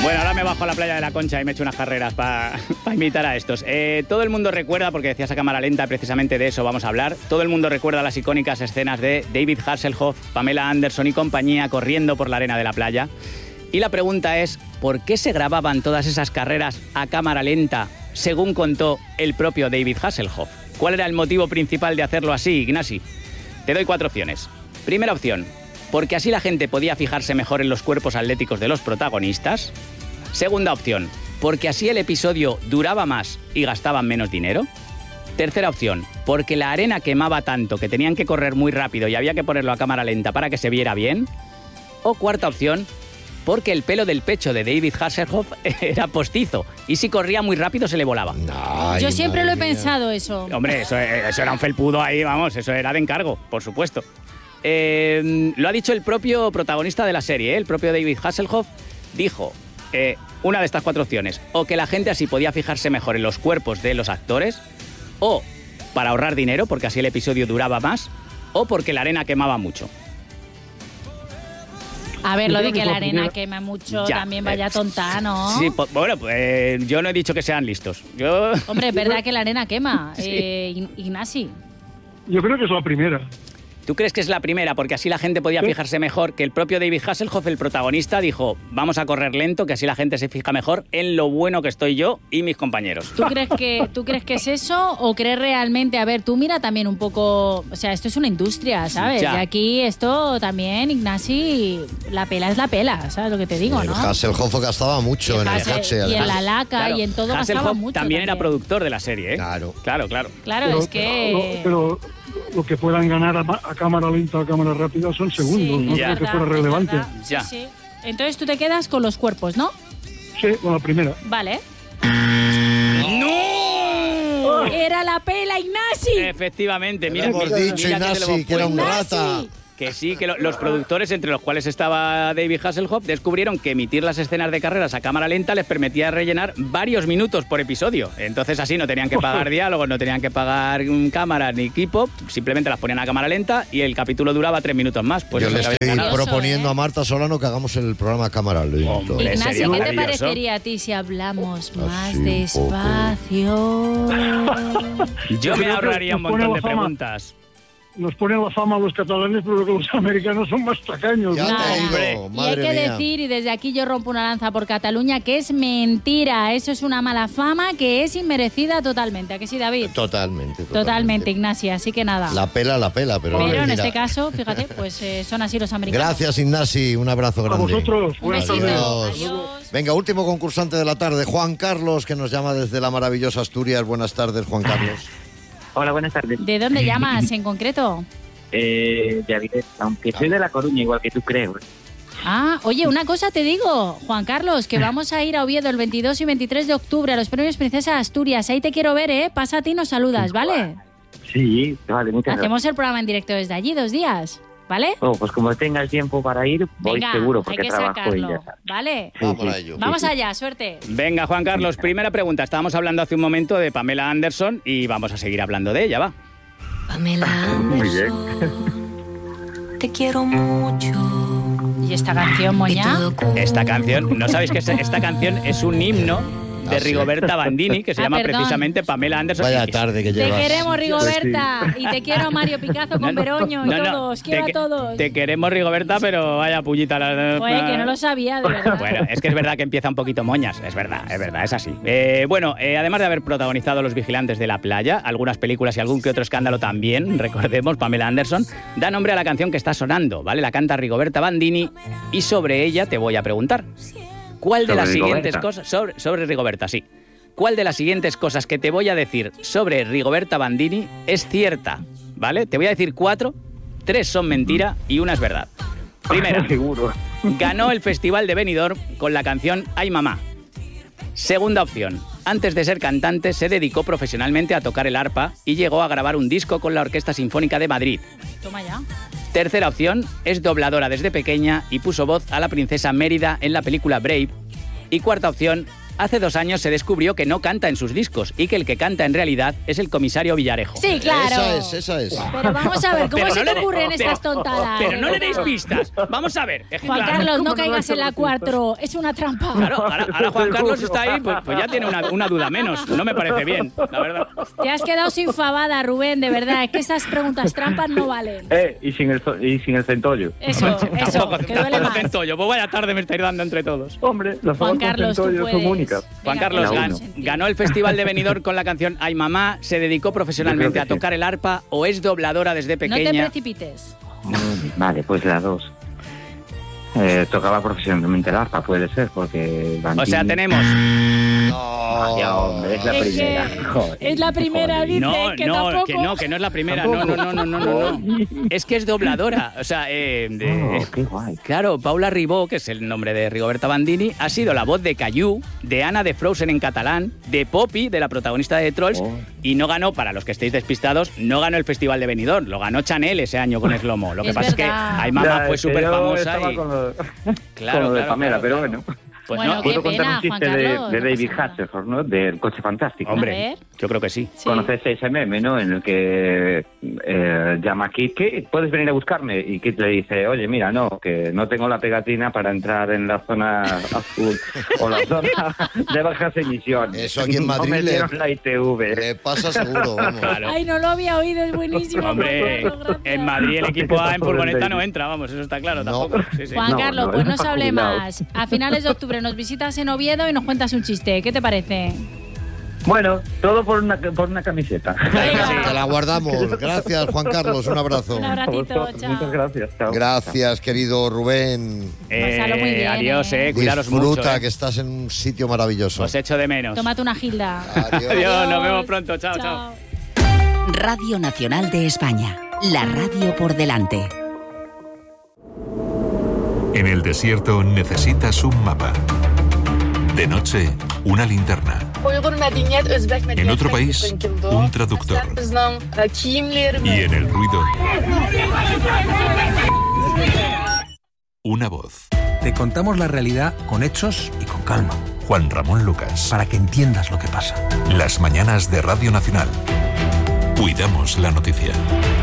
Bueno, ahora me bajo a la playa de la Concha y me echo unas carreras para imitar a estos. Todo el mundo recuerda, porque decías a cámara lenta, precisamente de eso vamos a hablar, todo el mundo recuerda las icónicas escenas de David Hasselhoff, Pamela Anderson y compañía corriendo por la arena de la playa. Y la pregunta es, ¿por qué se grababan todas esas carreras a cámara lenta, según contó el propio David Hasselhoff? ¿Cuál era el motivo principal de hacerlo así, Ignasi? Te doy 4 opciones. Primera opción, porque así la gente podía fijarse mejor en los cuerpos atléticos de los protagonistas. Segunda opción, porque así el episodio duraba más y gastaban menos dinero. Tercera opción, porque la arena quemaba tanto que tenían que correr muy rápido y había que ponerlo a cámara lenta para que se viera bien. O cuarta opción, porque el pelo del pecho de David Hasselhoff era postizo y si corría muy rápido se le volaba. Yo siempre lo he pensado eso. Hombre, eso era un felpudo ahí, vamos, eso era de encargo, por supuesto. Lo ha dicho el propio protagonista de la serie, el propio David Hasselhoff, dijo una de estas 4 opciones, o que la gente así podía fijarse mejor en los cuerpos de los actores, o para ahorrar dinero, porque así el episodio duraba más, o porque la arena quemaba mucho. A ver, lo de que la arena quema mucho, ya, también vaya tonta, ¿no? Sí, bueno, pues yo no he dicho que sean listos. Hombre, es verdad que la arena quema, sí. Ignasi. Yo creo que es la primera. ¿Tú crees que es la primera? Porque así la gente podía fijarse mejor, que el propio David Hasselhoff, el protagonista, dijo, vamos a correr lento, que así la gente se fija mejor en lo bueno que estoy yo y mis compañeros. ¿Tú crees que es eso o crees realmente? A ver, tú mira también un poco, o sea, esto es una industria, ¿sabes? Ya. Y aquí esto también, Ignasi, la pela es la pela, ¿sabes lo que te digo, no? Hasselhoff gastaba mucho en el coche. Y en la laca, claro, y en todo gastaba mucho. También era productor de la serie, ¿eh? Claro. Claro, pero, es que... Pero lo que puedan ganar a cámara lenta o a cámara rápida son segundos, sí, no creo que fuera relevante. Ya. Sí. Entonces tú te quedas con los cuerpos, ¿no? Sí, con la primera. Vale. ¡No! ¡Era la pela, Ignasi! Efectivamente, mira, hemos dicho, Ignasi, que era un rata. Que sí, que los productores, entre los cuales estaba David Hasselhoff, descubrieron que emitir las escenas de carreras a cámara lenta les permitía rellenar varios minutos por episodio. Entonces así no tenían que pagar diálogos, no tenían que pagar cámaras ni equipo, simplemente las ponían a cámara lenta y el capítulo duraba 3 minutos más. Pues yo le estoy proponiendo a Marta Solano que hagamos el programa a cámara lenta. Ignacio, ¿qué te parecería a ti si hablamos más despacio? Yo me ahorraría un montón de preguntas. Nos ponen la fama a los catalanes, pero que los americanos son más tacaños. Ya te digo, y hay que decir, y desde aquí yo rompo una lanza por Cataluña, que es mentira. Eso es una mala fama que es inmerecida totalmente. ¿A que sí, David? Totalmente, Ignacia. Así que nada. La pela, pero en este caso, fíjate, pues son así los americanos. Gracias, Ignasi. Un abrazo grande. A vosotros. Buenas tardes. Adiós. Venga, último concursante de la tarde, Juan Carlos, que nos llama desde la maravillosa Asturias. Buenas tardes, Juan Carlos. Hola, buenas tardes. ¿De dónde llamas en concreto? De Avilés, aunque soy de La Coruña, igual que tú creo. Ah, oye, una cosa te digo, Juan Carlos, que vamos a ir a Oviedo el 22 y 23 de octubre a los Premios Princesa Asturias. Ahí te quiero ver, ¿eh? Pasa a ti y nos saludas, ¿vale? Sí, vale, muchas gracias. Hacemos el programa en directo desde allí 2 días, ¿vale? Oh, pues como tengas tiempo para ir, voy seguro, porque hay que trabajo sacarlo, y ya sabes. ¿vale? Vamos a ello. Vamos allá, suerte. Venga, Juan Carlos, primera pregunta. Estábamos hablando hace un momento de Pamela Anderson y vamos a seguir hablando de ella, va. Pamela Anderson, te quiero mucho. ¿Y esta canción, Moña? Esta canción, ¿no sabéis que esta canción es un himno de Rigoberta Bandini, que se llama precisamente Pamela Anderson? Vaya tarde que llevas. Te queremos, Rigoberta, y te quiero, Mario Picazo con Veroño y todos, quiero a todos. Te queremos, Rigoberta, pero vaya pullita. Oye, que no lo sabía, de verdad. Bueno, es que es verdad que empieza un poquito moñas, es verdad, es así. Además de haber protagonizado Los Vigilantes de la Playa, algunas películas y algún que otro escándalo también, recordemos, Pamela Anderson, da nombre a la canción que está sonando, ¿vale? La canta Rigoberta Bandini y sobre ella te voy a preguntar. ¿Cuál de las siguientes cosas... Sobre Rigoberta, sí. ¿Cuál de las siguientes cosas que te voy a decir sobre Rigoberta Bandini es cierta? ¿Vale? Te voy a decir 4, 3 son mentira y 1 es verdad. Primera, ganó el Festival de Benidorm con la canción Ay Mamá. Segunda opción, antes de ser cantante se dedicó profesionalmente a tocar el arpa y llegó a grabar un disco con la Orquesta Sinfónica de Madrid. Toma ya. Tercera opción, es dobladora desde pequeña y puso voz a la princesa Mérida en la película Brave. Y cuarta opción, hace 2 años se descubrió que no canta en sus discos y que el que canta en realidad es el comisario Villarejo. Sí, claro. Esa es. Pero vamos a ver, ¿cómo se te ocurren estas tontadas? Pero no le deis pistas. Vamos a ver. Juan Carlos, no caigas en la 4. Es una trampa. Claro, ahora Juan Carlos está ahí, pues ya tiene una duda menos. No me parece bien, la verdad. Te has quedado sin fabada, Rubén, de verdad. Es que esas preguntas trampas no valen. Y sin el centollo. Eso, que duele más. Centollo. Pues vaya tarde me estáis dando entre todos. Hombre, las Juan Carlos, tú puedes. son únicas. Juan Carlos ganó el Festival de Benidorm con la canción Ay Mamá, se dedicó profesionalmente a tocar el arpa o es dobladora desde pequeña. No te precipites. Vale, pues las dos. Tocaba profesionalmente el arpa, puede ser, porque... O sea, tenemos... Vaya, hombre, es la primera. Joder, es la primera, dice, que tampoco... que no es la primera. No. Es que es dobladora. O sea, qué guay. Claro, Paula Ribó, que es el nombre de Rigoberta Bandini, ha sido la voz de Caillou, de Anna de Frozen en catalán, de Poppy, de la protagonista de Trolls, y no ganó, para los que estéis despistados, no ganó el Festival de Benidorm, lo ganó Chanel ese año con Slomo. Lo que pasa es que Ay Mamá fue súper famosa y... Con lo de Pamela, pero bueno. Pues bueno, no, puedo contar pena, un chiste Carlos, de David Hasselhoff, ¿no? Del Coche Fantástico. Hombre, yo creo que sí. Conoces ese meme, ¿no? En el que llama a Kit, ¿qué? ¿Puedes venir a buscarme? Y Kit le dice, oye, mira, no, que no tengo la pegatina para entrar en la zona azul o la zona de bajas emisiones. Eso aquí en Madrid no me dieron la ITV. Le pasa seguro, vamos. Claro. Ay, no lo había oído, es buenísimo. Hombre, en Madrid el equipo A en furgoneta no entra, vamos, eso está claro, tampoco. Sí. Juan Carlos, pues no se hable jubilado. más. A finales de octubre nos visitas en Oviedo y nos cuentas un chiste. ¿Qué te parece? Bueno, todo por una camiseta. Te la guardamos. Gracias, Juan Carlos. Un abrazo. Un abratito, chao. Muchas gracias. Chao. Gracias, querido Rubén. Pásalo muy bien, adiós, cuidaros mucho. Disfruta, que estás en un sitio maravilloso. Os echo de menos. Tómate una gilda. Adiós, nos vemos pronto. Chao. Radio Nacional de España. La radio por delante. En el desierto necesitas un mapa. De noche, una linterna. En otro país, un traductor. Y en el ruido, una voz. Te contamos la realidad con hechos y con calma. Juan Ramón Lucas. Para que entiendas lo que pasa. Las mañanas de Radio Nacional. Cuidamos la noticia.